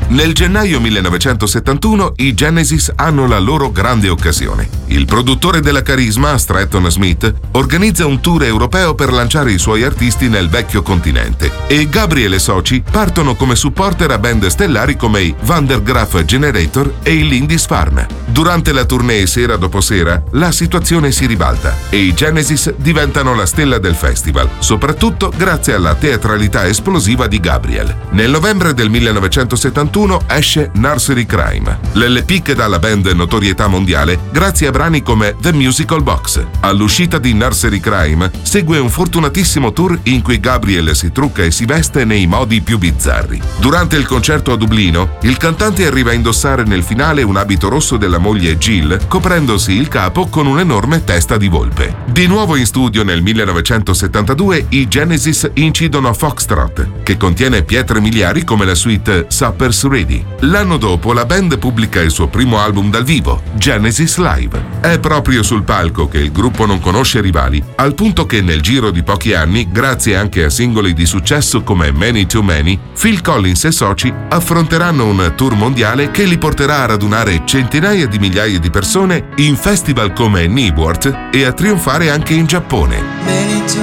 Nel gennaio 1971 i Genesis hanno la loro grande occasione. Il produttore della Carisma, Stratton Smith, organizza un tour europeo per lanciare i suoi artisti nel vecchio continente e Gabriel e soci partono come supporter a band stellari come i Van der Graaf Generator e i Lindisfarne. Durante la tournée sera dopo sera, la situazione si ribalta e i Genesis diventano la stella del festival, soprattutto grazie alla teatralità esplosiva di Gabriel. Nel novembre del 1971 esce Nursery Crime, l'LP che dà alla band notorietà mondiale grazie a brani come The Musical Box. All'uscita di Nursery Crime segue un fortunatissimo tour in cui Gabriel si trucca e si veste nei modi più bizzarri. Durante il concerto a Dublino, il cantante arriva a indossare nel finale un abito rosso della moglie Jill, coprendosi il capo con un'enorme testa di volpe. Di nuovo in studio nel 1972 i Genesis incidono Foxtrot, che contiene pietre miliari come la suite Supper's Ready. L'anno dopo la band pubblica il suo primo album dal vivo, Genesis Live. È proprio sul palco che il gruppo non conosce rivali, al punto che nel giro di pochi anni, grazie anche a singoli di successo come Many Too Many, Phil Collins e soci affronteranno un tour mondiale che li porterà a radunare centinaia di migliaia di persone in festival come Newport e a trionfare anche in Giappone.